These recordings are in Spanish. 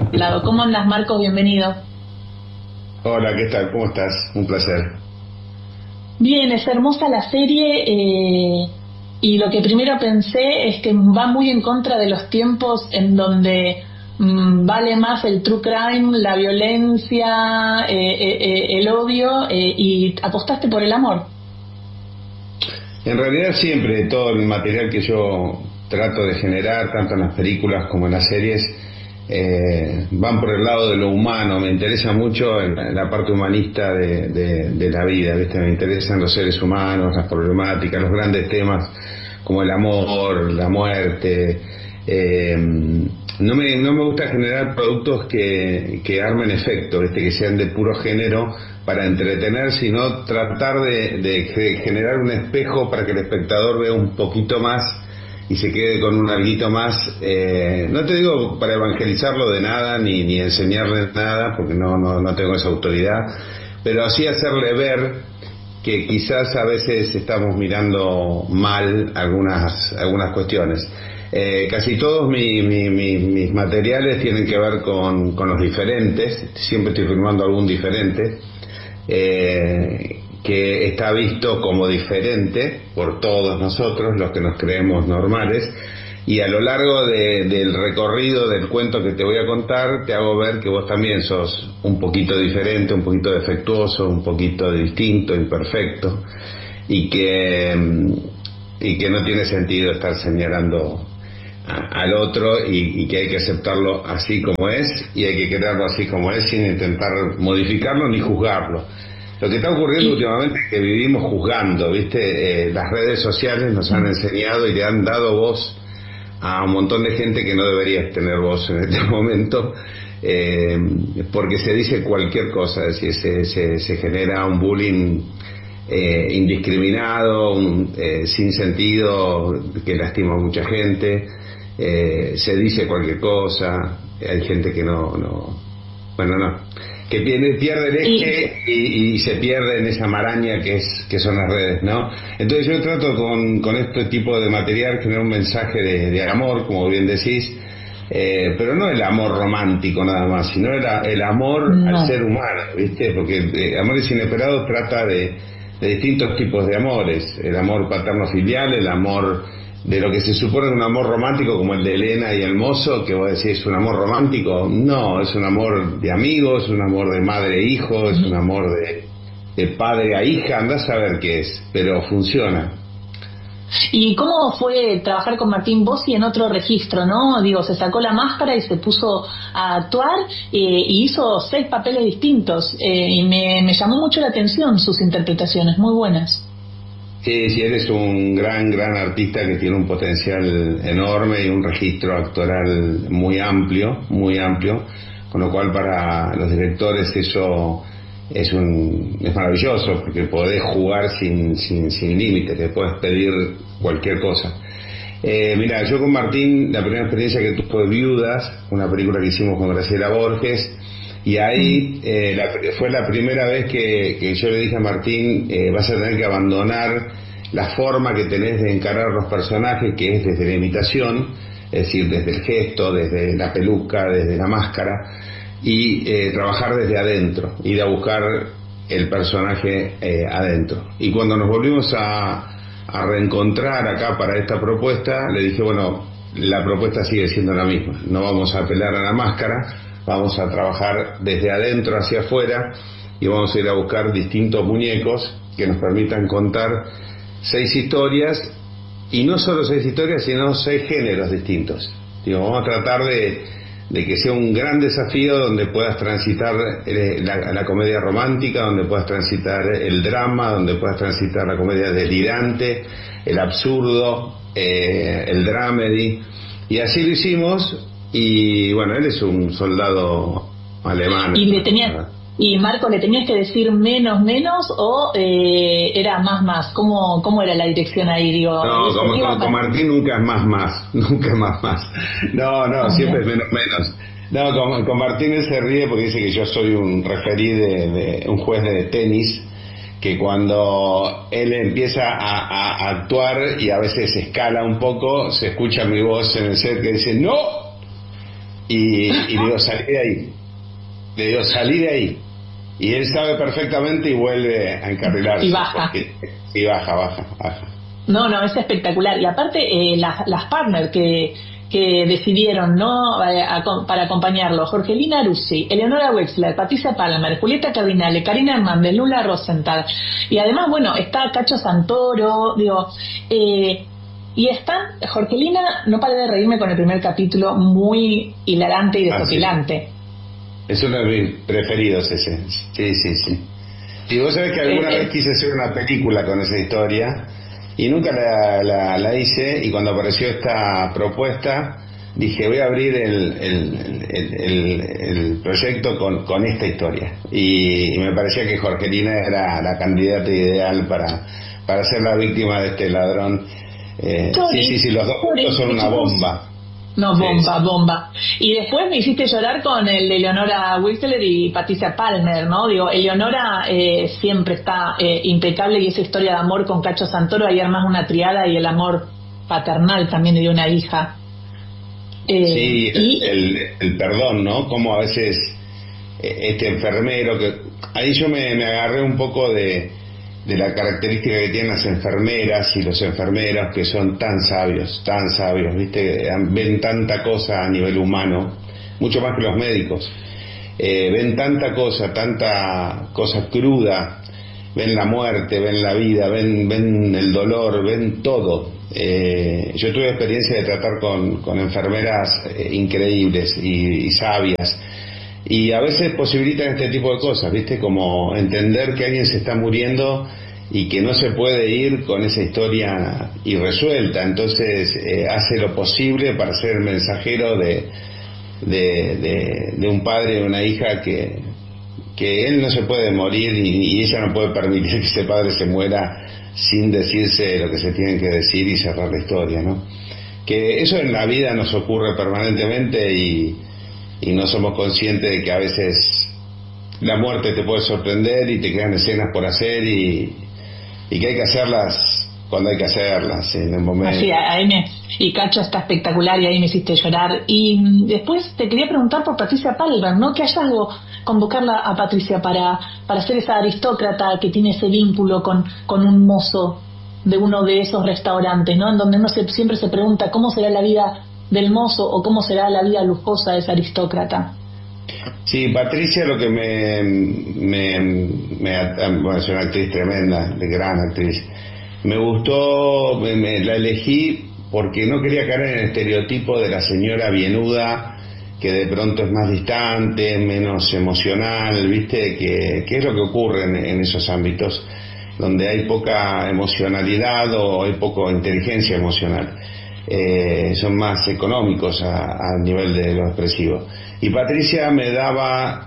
Lado. ¿Cómo andas, Marco? Bienvenido. Hola, ¿qué tal? ¿Cómo estás? Un placer. Bien, es hermosa la serie y lo que primero pensé es que va muy en contra de los tiempos en donde vale más el true crime, la violencia, el odio y apostaste por el amor. En realidad siempre todo el material que yo trato de generar, tanto en las películas como en las series, van por el lado de lo humano. Me interesa mucho en la parte humanista de la vida, ¿viste? Me interesan los seres humanos, las problemáticas, los grandes temas como el amor, la muerte. No me gusta generar productos que armen efecto, ¿viste? Que sean de puro género para entretener, sino tratar de generar un espejo para que el espectador vea un poquito más y se quede con un alguito más. No te digo para evangelizarlo de nada ni enseñarle nada, porque no tengo esa autoridad, pero así hacerle ver que quizás a veces estamos mirando mal algunas cuestiones. Casi todos mis materiales tienen que ver con los diferentes, siempre estoy filmando algún diferente, que está visto como diferente por todos nosotros, los que nos creemos normales, y a lo largo del recorrido del cuento que te voy a contar, te hago ver que vos también sos un poquito diferente, un poquito defectuoso, un poquito distinto, imperfecto, y que no tiene sentido estar señalando al otro, y que hay que aceptarlo así como es, y hay que quererlo así como es, sin intentar modificarlo ni juzgarlo. Lo que está ocurriendo Y, últimamente es que vivimos juzgando, ¿viste? Las redes sociales nos han enseñado y le han dado voz a un montón de gente que no debería tener voz en este momento, porque se dice cualquier cosa, es decir, se genera un bullying indiscriminado, sin sentido, que lastima a mucha gente. Se dice cualquier cosa, hay gente que bueno, que pierde el y, eje y se pierde en esa maraña que son las redes, ¿no? Entonces yo trato con este tipo de material generar un mensaje de amor, como bien decís, pero no el amor romántico nada más, sino el amor al no. ser humano, ¿viste? Porque Amores Inesperados trata de distintos tipos de amores: el amor paterno filial, el amor de lo que se supone un amor romántico, como el de Elena y el mozo, que vos decís es un amor romántico. No, es un amor de amigos, es un amor de madre e hijo, es un amor de padre a hija, andás a ver qué es, pero funciona. ¿Y cómo fue trabajar con Martín Bossi en otro registro, no? Digo, se sacó la máscara y se puso a actuar y hizo 6 papeles distintos y me llamó mucho la atención sus interpretaciones, muy buenas. Sí, sí, eres un gran artista que tiene un potencial enorme y un registro actoral muy amplio, con lo cual para los directores eso es maravilloso, porque podés jugar sin límites, te podés pedir cualquier cosa. Mira, yo con Martín, la primera experiencia que tuve fue Viudas, una película que hicimos con Graciela Borges, y Mm. ahí fue la primera vez que yo le dije a Martín, vas a tener que abandonar la forma que tenés de encarar los personajes, que es desde la imitación, es decir, desde el gesto, desde la peluca, desde la máscara, y trabajar desde adentro, ir a buscar el personaje adentro. Y cuando nos volvimos a reencontrar acá para esta propuesta, le dije, bueno, la propuesta sigue siendo la misma, no vamos a apelar a la máscara, vamos a trabajar desde adentro hacia afuera, y vamos a ir a buscar distintos muñecos que nos permitan contar 6 historias, y no solo 6 historias, sino 6 géneros distintos. Digo, vamos a tratar de que sea un gran desafío donde puedas transitar la comedia romántica, donde puedas transitar el drama, donde puedas transitar la comedia delirante, el absurdo, el dramedy, y así lo hicimos. Y bueno, él es un soldado alemán. Y le tenía, y Marco, ¿le tenías que decir menos, menos o era más, más? ¿Cómo era la dirección ahí? Digo, No, eso iba con para... Martín nunca es más, nunca es más. No, Ah, siempre mira. es menos. No, con Martín él se ríe porque dice que yo soy un referí de un juez de tenis, que cuando él empieza a actuar y a veces escala un poco, se escucha mi voz en el set que dice: ¡No! y le digo, salí de ahí. Le digo, salí de ahí. Y él sabe perfectamente y vuelve a encarrilarse. Y baja. Y baja. No, es espectacular. Y aparte, las partners que decidieron, ¿no?, para acompañarlo: Jorgelina Aruzzi, Eleonora Wexler, Patricia Palmer, Julieta Cardinale, Karina Hernández, Lula Rosenthal. Y además, bueno, está Cacho Santoro, y está Jorgelina. No paré de reírme con el primer capítulo, muy hilarante y desopilante. Es uno de mis preferidos ese. Sí. Y vos sabés que alguna vez quise hacer una película con esa historia y nunca la hice, y cuando apareció esta propuesta dije, voy a abrir el proyecto con esta historia, y me parecía que Jorgelina era la candidata ideal para ser la víctima de este ladrón. Sí, los dos puntos son una bomba. No, bomba. Y después me hiciste llorar con el de Eleonora Wexler y Patricia Palmer, ¿no? Eleonora siempre está impecable, y esa historia de amor con Cacho Santoro, hay además una triada, y el amor paternal también de una hija. Sí, el perdón, ¿no? Como a veces este enfermero, que ahí yo me agarré un poco de la característica que tienen las enfermeras y los enfermeros, que son tan sabios, ¿viste? Ven tanta cosa a nivel humano, mucho más que los médicos. Ven tanta cosa cruda, ven la muerte, ven la vida, ven el dolor, ven todo. Yo tuve experiencia de tratar con enfermeras increíbles y sabias, y a veces posibilitan este tipo de cosas, ¿viste? Como entender que alguien se está muriendo y que no se puede ir con esa historia irresuelta. Entonces hace lo posible para ser el mensajero de un padre y una hija que él no se puede morir, y ella no puede permitir que ese padre se muera sin decirse lo que se tienen que decir y cerrar la historia, ¿no? Que eso en la vida nos ocurre permanentemente, y no somos conscientes de que a veces la muerte te puede sorprender y te quedan escenas por hacer, y que hay que hacerlas cuando hay que hacerlas, en el momento. Así, y Cacho está espectacular, y ahí me hiciste llorar. Y después te quería preguntar por Patricia Palmer, ¿no? ¿Qué hallazgo convocarla a Patricia para ser esa aristócrata que tiene ese vínculo con un mozo de uno de esos restaurantes, ¿no? En donde uno siempre se pregunta cómo será la vida del mozo, o cómo será la vida lujosa de esa aristócrata. Sí, Patricia, lo que bueno, es una actriz tremenda, de gran actriz. Me gustó, la elegí porque no quería caer en el estereotipo de la señora bienuda, que de pronto es más distante, menos emocional, ¿viste? Que es lo que ocurre en esos ámbitos donde hay poca emocionalidad o hay poca inteligencia emocional. Son más económicos a nivel de lo expresivo. Y Patricia me daba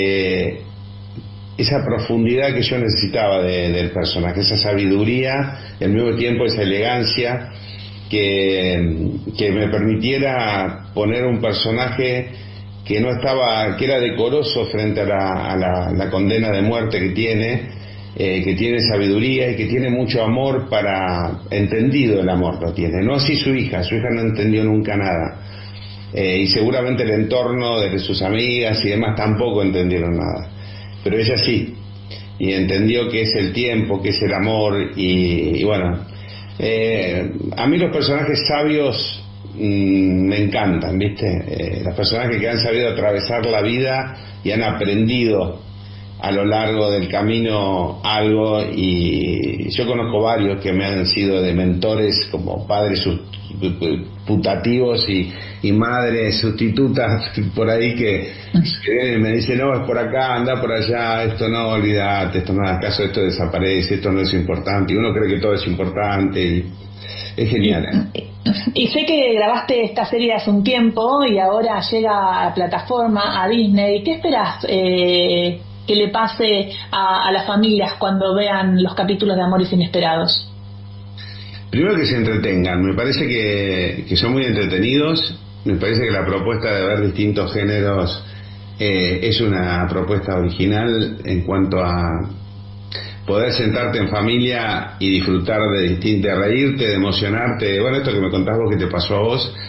esa profundidad que yo necesitaba del personaje, esa sabiduría y al mismo tiempo esa elegancia que me permitiera poner un personaje que no estaba, que era decoroso frente a la condena de muerte que tiene sabiduría y que tiene mucho amor, entendido el amor lo tiene, no así su hija no entendió nunca nada, y seguramente el entorno de sus amigas y demás tampoco entendieron nada, pero ella sí, y entendió que es el tiempo, que es el amor, y bueno, a mí los personajes sabios me encantan, ¿viste? Los personajes que han sabido atravesar la vida y han aprendido a lo largo del camino algo, y yo conozco varios que me han sido de mentores, como padres putativos y madres sustitutas por ahí que me dicen, no, es por acá, anda por allá, esto no, olvídate, esto no hagas caso, esto desaparece, esto no es importante, y uno cree que todo es importante, y es genial. Y sé que grabaste esta serie hace un tiempo y ahora llega a plataforma, a Disney. ¿Qué esperás que le pase a las familias cuando vean los capítulos de Amores Inesperados? Primero, que se entretengan. Me parece que son muy entretenidos. Me parece que la propuesta de ver distintos géneros es una propuesta original en cuanto a poder sentarte en familia y disfrutar de reírte, de emocionarte. Bueno, esto que me contás vos que te pasó a vos,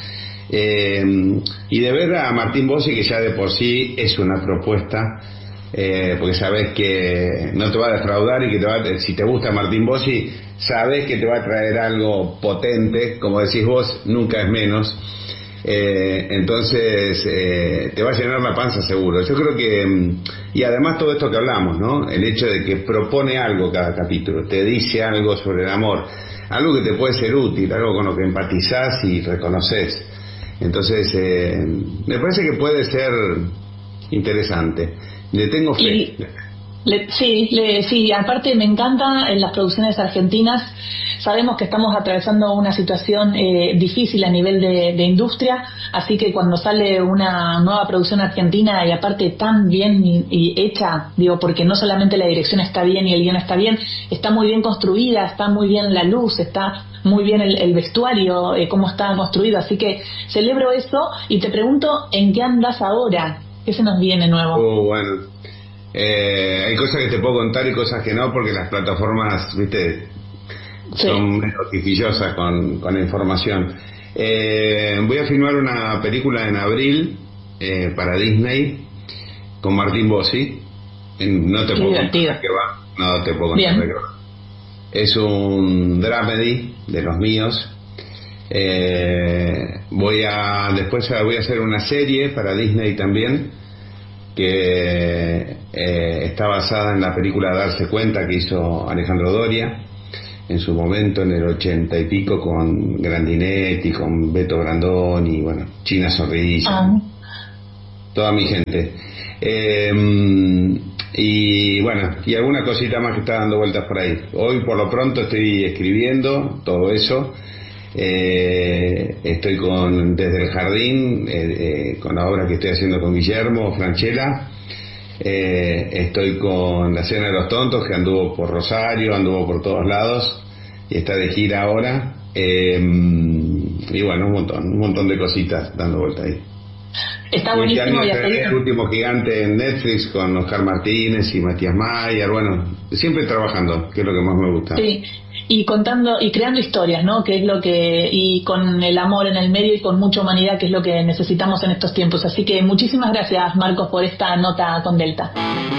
Y de ver a Martín Bossi, que ya de por sí es una propuesta, porque sabes que no te va a defraudar y que si te gusta Martín Bossi, sabes que te va a traer algo potente, como decís vos, nunca es menos. Entonces te va a llenar la panza seguro. Yo creo que, y además todo esto que hablamos, ¿no? El hecho de que propone algo cada capítulo, te dice algo sobre el amor, algo que te puede ser útil, algo con lo que empatizás y reconoces. Entonces me parece que puede ser interesante. Le tengo fe. Sí, aparte me encanta en las producciones argentinas. Sabemos que estamos atravesando una situación difícil a nivel de industria, así que cuando sale una nueva producción argentina y aparte tan bien y hecha, digo, porque no solamente la dirección está bien y el guion está bien, está muy bien construida, está muy bien la luz, está muy bien el vestuario, cómo está construido, así que celebro eso y te pregunto, ¿en qué andas ahora? ¿Qué se nos viene nuevo? Bueno, hay cosas que te puedo contar y cosas que no, porque las plataformas, viste, son menos quisquillosas con la información. Voy a filmar una película en abril para Disney con Martín Bossi. No te puedo contar de qué va. No te puedo contar de qué va. Es un dramedy de los míos. Después voy a hacer una serie para Disney también, que está basada en la película Darse Cuenta, que hizo Alejandro Doria en su momento, en el 80 y pico, con Grandinetti, con Beto Brandoni, bueno, China Zorrilla, toda mi gente. Y bueno, y alguna cosita más que está dando vueltas por ahí. Hoy por lo pronto estoy escribiendo todo eso. Estoy desde el jardín, con la obra que estoy haciendo con Guillermo Francella. Estoy con La Cena de los Tontos, que anduvo por Rosario, anduvo por todos lados y está de gira ahora. Y bueno, un montón de cositas dando vuelta ahí. Está buenísimo. El último gigante en Netflix con Oscar Martínez y Matías Mayer. Bueno, siempre trabajando, que es lo que más me gusta. Sí, y contando y creando historias, ¿no? Que es lo que, y con el amor en el medio y con mucha humanidad, que es lo que necesitamos en estos tiempos. Así que muchísimas gracias, Marcos, por esta nota con Delta.